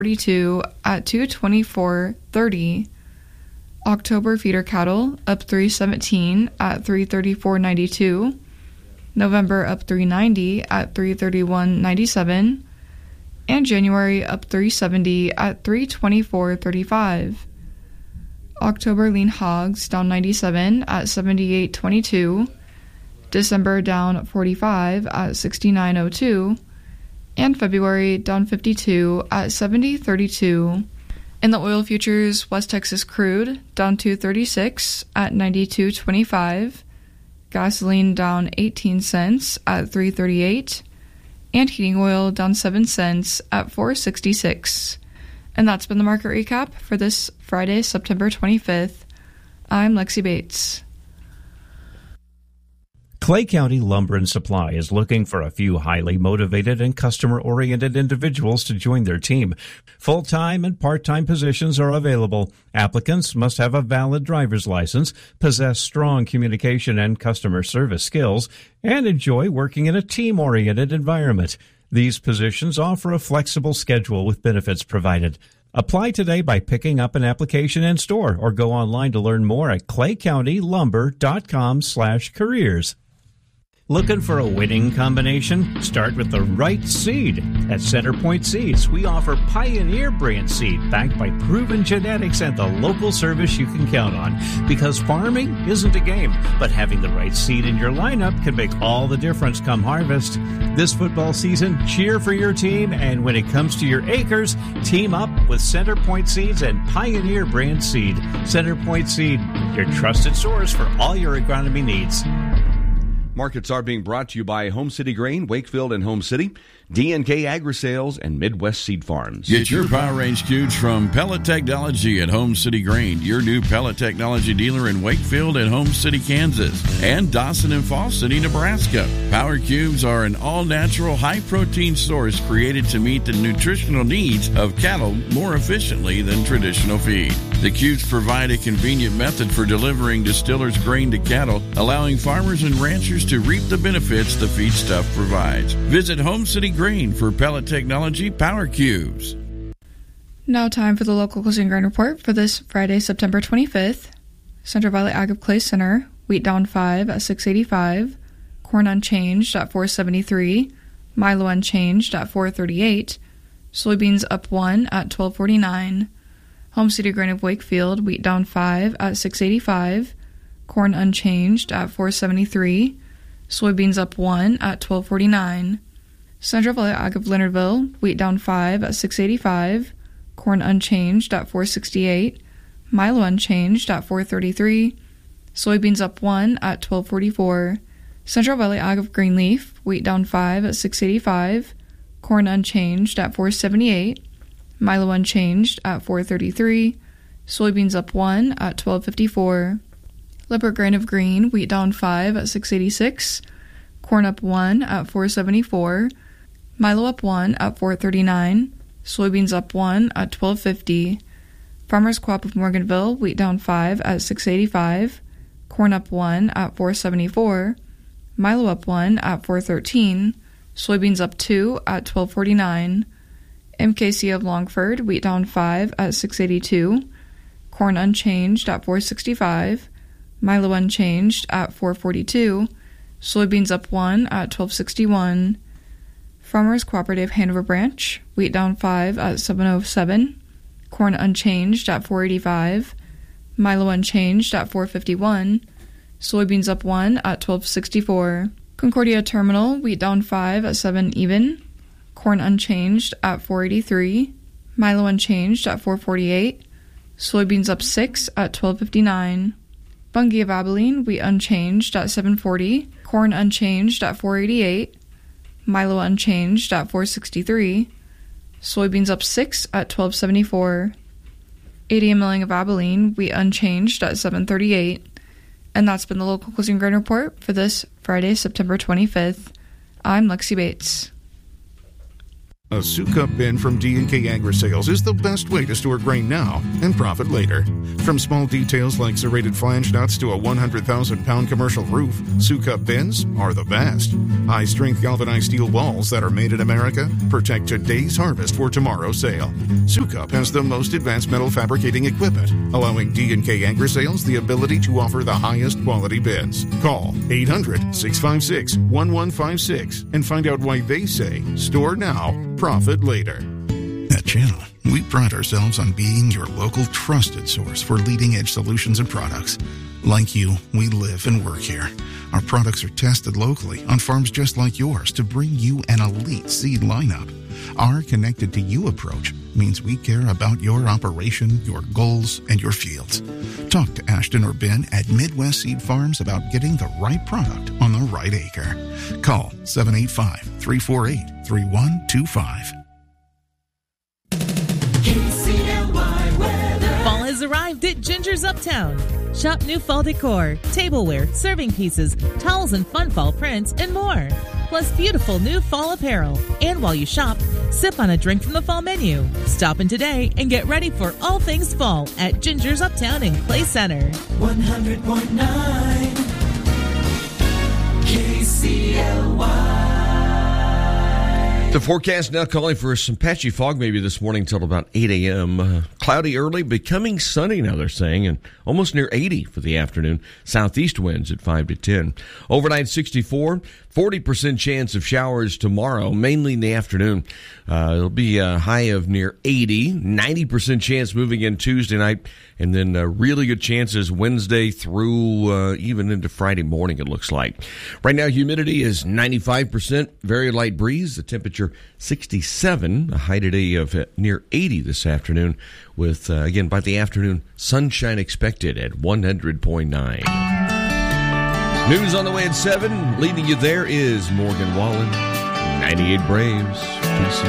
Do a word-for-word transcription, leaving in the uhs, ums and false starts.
forty-two at two twenty-four thirty. October feeder cattle up three seventeen at three thirty-four ninety-two. November up three ninety at three thirty-one ninety-seven. And January up three seventy at three twenty-four thirty-five. October lean hogs down ninety-seven at seventy-eight twenty-two. December down forty-five at sixty-nine oh two. And February down fifty-two at seventy thirty-two. In the oil futures, West Texas crude down two thirty-six at ninety-two twenty-five. Gasoline down eighteen cents at three thirty-eight. And heating oil down seven cents at four sixty-six. And that's been the market recap for this Friday, September twenty-fifth. I'm Lexi Bates. Clay County Lumber and Supply is looking for a few highly motivated and customer-oriented individuals to join their team. Full-time and part-time positions are available. Applicants must have a valid driver's license, possess strong communication and customer service skills, and enjoy working in a team-oriented environment. These positions offer a flexible schedule with benefits provided. Apply today by picking up an application in store or go online to learn more at clay county lumber dot com slash careers. Looking for a winning combination? Start with the right seed. At Centerpoint Seeds, we offer Pioneer brand seed backed by proven genetics and the local service you can count on. Because farming isn't a game, but having the right seed in your lineup can make all the difference come harvest. This football season, cheer for your team, and when it comes to your acres, team up with Centerpoint Seeds and Pioneer brand seed. Centerpoint Seed, your trusted source for all your agronomy needs. Markets are being brought to you by Home City Grain, Wakefield and Home City, D and K Agri-Sales, and Midwest Seed Farms. Get your Power Range cubes from Pellet Technology at Home City Grain, your new pellet technology dealer in Wakefield and Home City, Kansas, and Dawson and Fall City, Nebraska. Power cubes are an all-natural, high-protein source created to meet the nutritional needs of cattle more efficiently than traditional feed. The cubes provide a convenient method for delivering distillers' grain to cattle, allowing farmers and ranchers to reap the benefits the feedstuff provides. Visit Home City Grain for Pellet Technology Power Cubes. Now time for the local closing grain report for this Friday, September twenty-fifth. Central Valley Ag of Clay Center, wheat down five at six eighty-five, corn unchanged at four seventy-three, Milo unchanged at four thirty-eight, soybeans up one at twelve forty-nine. Home City Grain of Wakefield, wheat down five at six eighty-five, corn unchanged at four seventy-three, soybeans up one at twelve forty-nine. Central Valley Ag of Leonardville, wheat down five at six eighty-five, corn unchanged at four sixty-eight, Milo unchanged at four thirty-three, soybeans up one at twelve forty-four. Central Valley Ag of Greenleaf, wheat down five at six eighty-five, corn unchanged at four seventy-eight, Milo unchanged at four thirty-three, soybeans up one at twelve fifty-four. Lippert Grain of Green, wheat down five at six eighty-six, corn up one at four seventy-four, Milo up one at four thirty-nine, soybeans up one at twelve fifty. Farmers Co-op of Morganville, wheat down five at six eighty-five, corn up one at four seventy-four, Milo up one at four thirteen, soybeans up two at twelve forty-nine. M K C of Longford, wheat down five at six eighty-two, corn unchanged at four sixty-five, Milo unchanged at four forty-two, soybeans up one at twelve sixty-one. Farmers Cooperative Hanover Branch, wheat down five at seven oh seven, corn unchanged at four eighty-five, Milo unchanged at four fifty-one, soybeans up one at twelve sixty-four. Concordia Terminal, wheat down five at seven even, corn unchanged at four eighty-three, Milo unchanged at four forty-eight, soybeans up six at twelve fifty-nine. Bungie of Abilene, wheat unchanged at seven forty, corn unchanged at four eighty-eight, Milo unchanged at four sixty-three, soybeans up six at twelve seventy-four. A D M Milling of Abilene, wheat unchanged at seven thirty-eight. And that's been the local closing grain report for this Friday, September twenty-fifth. I'm Lexi Bates. A Sukup bin from D and K Agri-Sales is the best way to store grain now and profit later. From small details like serrated flange nuts to a one hundred thousand pound commercial roof, Sukup bins are the best. High-strength galvanized steel walls that are made in America protect today's harvest for tomorrow's sale. Sukup has the most advanced metal fabricating equipment, allowing D and K Agri-Sales the ability to offer the highest quality bins. Call eight hundred, six five six, one one five six and find out why they say store now, profit later. At Channel, we pride ourselves on being your local trusted source for leading-edge solutions and products. Like you, we live and work here. Our products are tested locally on farms just like yours to bring you an elite seed lineup. Our connected to you approach means we care about your operation, your goals, and your fields. Talk to Ashton or Ben at Midwest Seed Farms about getting the right product on the right acre. Call seven eight five, three four eight, three one two five. Fall has arrived at Ginger's Uptown. Shop new fall decor, tableware, serving pieces, towels and fun fall prints, and more. Plus beautiful new fall apparel. And while you shop, sip on a drink from the fall menu. Stop in today and get ready for all things fall at Ginger's Uptown in Clay Center. one hundred point nine K C L Y. The forecast now calling for some patchy fog maybe this morning until about eight a.m. Uh, cloudy early, becoming sunny now, they're saying, and almost near eighty for the afternoon. Southeast winds at five to ten. Overnight sixty-four, forty percent chance of showers tomorrow, mainly in the afternoon. Uh, it'll be a high of near eighty, ninety percent chance moving in Tuesday night, and then uh, really good chances Wednesday through uh, even into Friday morning, it looks like. Right now, humidity is ninety-five percent, very light breeze. The temperature sixty-seven, a high today of uh, near eighty this afternoon, with, uh, again, by the afternoon, sunshine expected at one hundred point nine. News on the way at seven. Leading you there is Morgan Wallen, ninety-eight Braves, K C